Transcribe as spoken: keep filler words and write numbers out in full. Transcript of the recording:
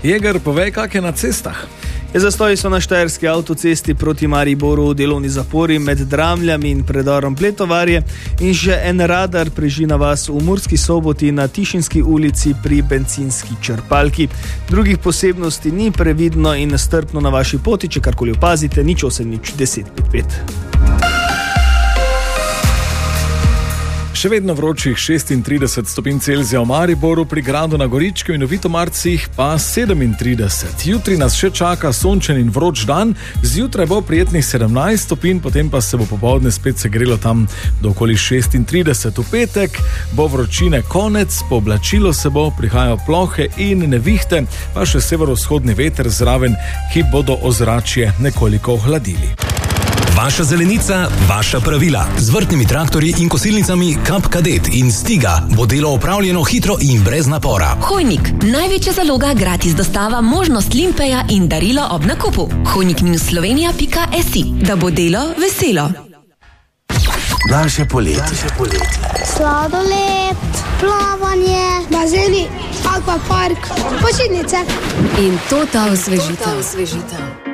Jeger, povej, kak je na cestah? Zastoji so na štajerski avtocesti proti Mariboru, delovni zapori med Dramljami in predorom Pletovarje in še en radar prežina vas v Murski Soboti na Tišinski ulici pri bencinski črpalki. Drugih posebnosti ni, previdno in strpno na vaši poti, če karkoli opazite, nič osem nič deset pet pet. Še vedno vročih šestintrideset stopinj Celzija v Mariboru, pri Gradu na Goričkem in v Vitomarcih pa sedemintrideset. Jutri nas še čaka sončen in vroč dan, zjutraj bo prijetnih sedemnajst stopinj, potem pa se bo popoldne spet segrelo tam do okoli šestintrideset. V petek bo vročine konec, pooblačilo se bo, prihajajo plohe in nevihte, pa še severovzhodni veter zraven, ki bodo ozračje nekoliko ohladili. Vaša zelenica, vaša pravila. Z vrtnimi traktorji in kosilnicami Kap Kadet in Stiga bo delo opravljeno hitro in brez napora. Hojnik, največja zaloga, gratis dostava, možnost limpeja in darilo ob nakupu. hojnik slovenija pika si, da bo delo veselo. Naše poletje. Sladoled, plavanje, bazeni, akvapark, počitnice. In total osvežitev.